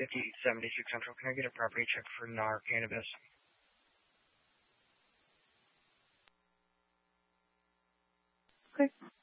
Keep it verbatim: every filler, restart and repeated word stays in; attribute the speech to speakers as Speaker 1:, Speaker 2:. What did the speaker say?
Speaker 1: fifty-eight seventy-six Central. Can I get a property check for N A R Cannabis?
Speaker 2: Okay.